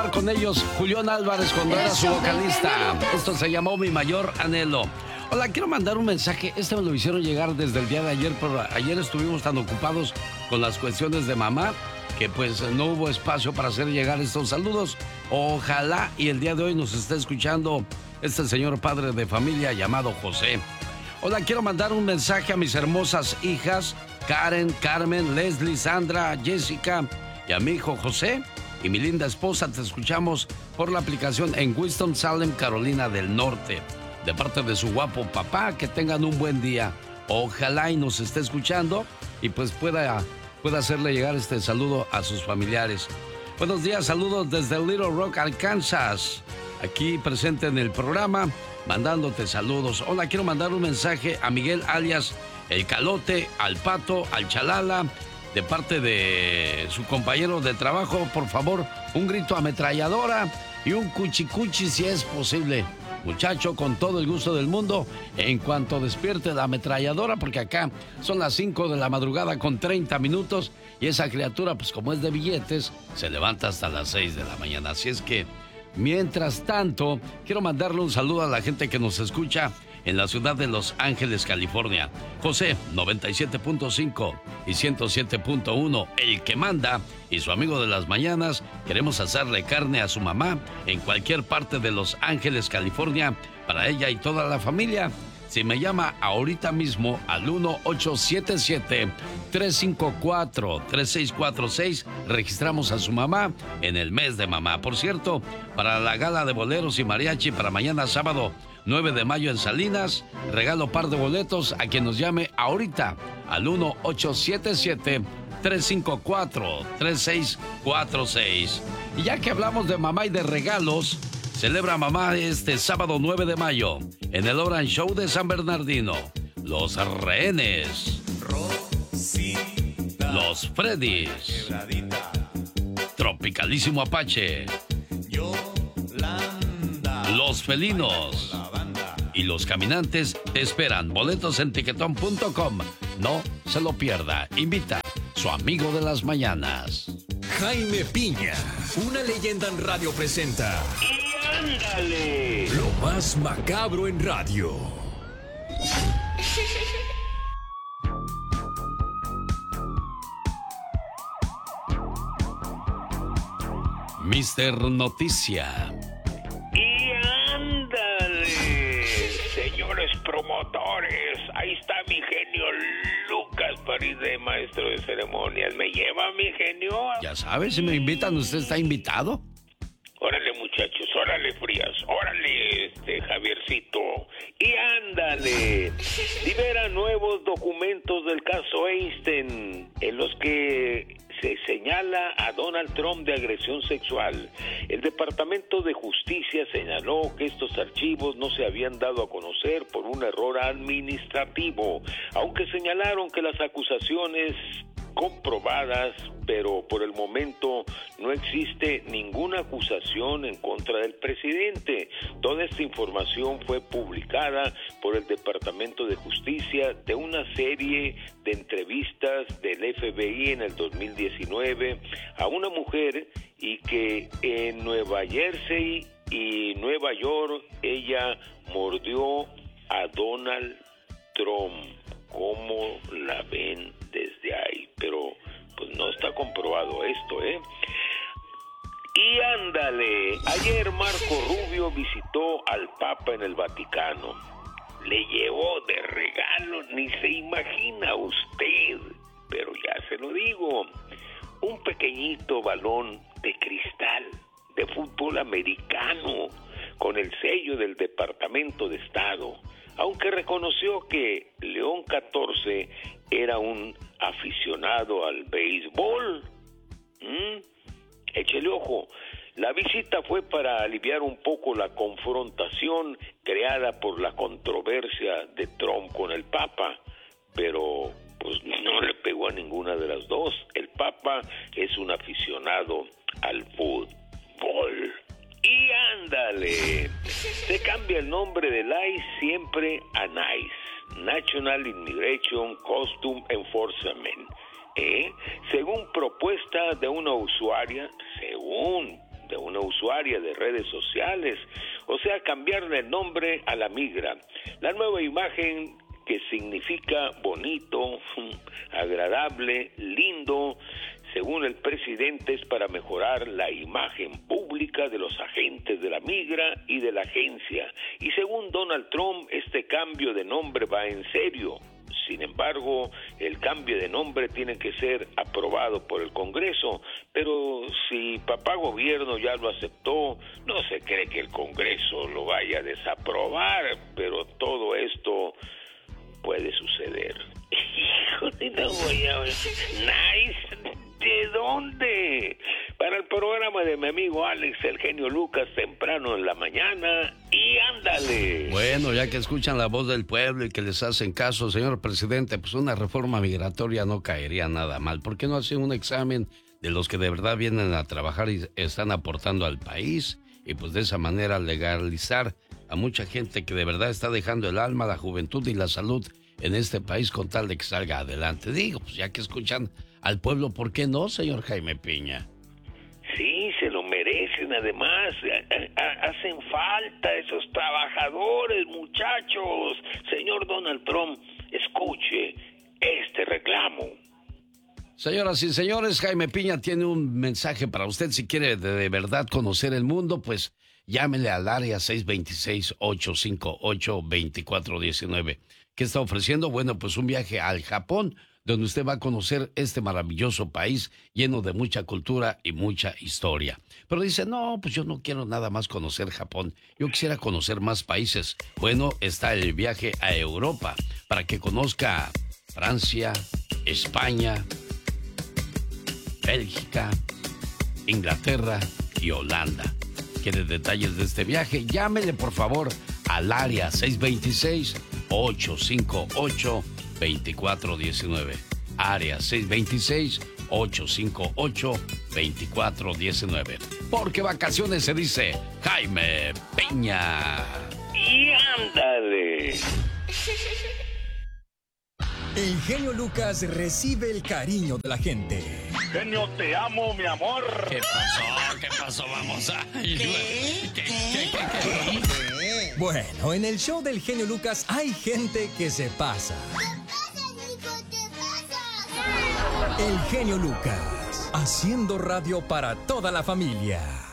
Con ellos, Julián Álvarez, cuando era su vocalista. Esto se llamó Mi Mayor Anhelo. Hola, quiero mandar un mensaje. Este me lo hicieron llegar desde el día de ayer, pero ayer estuvimos tan ocupados con las cuestiones de mamá que pues no hubo espacio para hacer llegar estos saludos. Ojalá y el día de hoy nos esté escuchando este señor padre de familia llamado José. Hola, quiero mandar un mensaje a mis hermosas hijas, Karen, Carmen, Leslie, Sandra, Jessica y a mi hijo José. Y mi linda esposa, te escuchamos por la aplicación en Winston-Salem, Carolina del Norte. De parte de su guapo papá, que tengan un buen día. Ojalá y nos esté escuchando y pues pueda hacerle llegar este saludo a sus familiares. Buenos días, saludos desde Little Rock, Arkansas. Aquí presente en el programa, mandándote saludos. Hola, quiero mandar un mensaje a Miguel alias El Calote, al Pato, al Chalala. De parte de su compañero de trabajo, por favor, un grito ametralladora y un cuchicuchi si es posible. Muchacho, con todo el gusto del mundo, en cuanto despierte la ametralladora, porque acá son las 5 de la madrugada con 30 minutos y esa criatura, pues como es de billetes, se levanta hasta las 6 de la mañana. Así es que, mientras tanto, quiero mandarle un saludo a la gente que nos escucha en la ciudad de Los Ángeles, California. José, 97.5 y 107.1, el que manda, y su amigo de las mañanas. Queremos hacerle carne a su mamá en cualquier parte de Los Ángeles, California, para ella y toda la familia. Si me llama ahorita mismo al 1-877-354-3646, registramos a su mamá en el mes de mamá. Por cierto, para la gala de boleros y mariachi para mañana sábado 9 de mayo en Salinas, regalo par de boletos a quien nos llame ahorita al 1-877-354-3646. Y ya que hablamos de mamá y de regalos, celebra mamá este sábado 9 de mayo en el Orange Show de San Bernardino. Los Rehenes, Rosita, Los Freddys, Tropicalísimo Apache, Yolanda, Los Felinos y Los Caminantes te esperan. Boletos en tiquetón.com. No se lo pierda. Invita su amigo de las mañanas. Jaime Piña, una leyenda en radio presenta. ¡Y ándale! Lo más macabro en radio. Mister Noticia. ¡Y ándale! Señores promotores, ahí está mi genio Lucas París, de maestro de ceremonias. ¿Me lleva mi genio? Ya sabes, si me invitan, usted está invitado. Órale, muchachos, órale, Frías, órale, Javiercito. Y ándale, libera nuevos documentos del caso Einstein, en los que se señala a Donald Trump de agresión sexual. El Departamento de Justicia señaló que estos archivos no se habían dado a conocer por un error administrativo, aunque señalaron que las acusaciones comprobadas, pero por el momento no existe ninguna acusación en contra del presidente. Toda esta información fue publicada por el Departamento de Justicia de una serie de entrevistas del FBI en el 2019 a una mujer, y que en Nueva Jersey y Nueva York ella mordió a Donald Trump. ¿Cómo la ven desde ahí? Pero pues no está comprobado esto, ¿eh? Y ándale, ayer Marco Rubio visitó al Papa en el Vaticano. Le llevó de regalo, ni se imagina usted, pero ya se lo digo, un pequeñito balón de cristal de fútbol americano con el sello del Departamento de Estado, aunque reconoció que León XIV era un aficionado al béisbol. Échele ojo. La visita fue para aliviar un poco la confrontación creada por la controversia de Trump con el Papa, pero pues no le pegó a ninguna de las dos. El Papa es un aficionado al fútbol. Y ándale, se cambia el nombre del ICE siempre a NICE, National Immigration Customs Enforcement, según propuesta de una usuaria, de una usuaria de redes sociales, o sea, cambiarle el nombre a la migra. La nueva imagen, que significa bonito, agradable, lindo, según el presidente, es para mejorar la imagen pública de los agentes de la migra y de la agencia. Y según Donald Trump, este cambio de nombre va en serio. Sin embargo, el cambio de nombre tiene que ser aprobado por el Congreso, pero si papá gobierno ya lo aceptó, no se cree que el Congreso lo vaya a desaprobar, pero todo esto puede suceder. Híjole, no voy a... Nice. ¿De dónde? Para el programa de mi amigo Alex, el genio Lucas, temprano en la mañana, y ándale. Bueno, ya que escuchan la voz del pueblo y que les hacen caso, señor presidente, pues una reforma migratoria no caería nada mal. ¿Por qué no hacen un examen de los que de verdad vienen a trabajar y están aportando al país? Y pues de esa manera legalizar a mucha gente que de verdad está dejando el alma, la juventud y la salud en este país con tal de que salga adelante. Digo, pues ya que escuchan al pueblo, ¿por qué no, señor Jaime Piña? Sí, se lo merecen, además, hacen falta esos trabajadores, muchachos. Señor Donald Trump, escuche este reclamo. Señoras y señores, Jaime Piña tiene un mensaje para usted. Si quiere de verdad conocer el mundo, pues llámele al área 626-858-2419. ¿Qué está ofreciendo? Bueno, pues un viaje al Japón, donde usted va a conocer este maravilloso país lleno de mucha cultura y mucha historia. Pero dice, no, pues yo no quiero nada más conocer Japón, yo quisiera conocer más países. Bueno, está el viaje a Europa, para que conozca Francia, España, Bélgica, Inglaterra y Holanda. ¿Quiere detalles de este viaje? Llámele por favor al área 626-858-2419. Área 626-858-2419. Porque vacaciones se dice Jaime Piña. Y ándale. El genio Lucas recibe el cariño de la gente. Genio, te amo, mi amor. ¿Qué pasó? ¿Qué pasó? Vamos a... ¿Qué? Bueno, en el show del genio Lucas hay gente que se pasa. ¿Qué pasa, Nico? ¿Qué pasa? El genio Lucas, haciendo radio para toda la familia.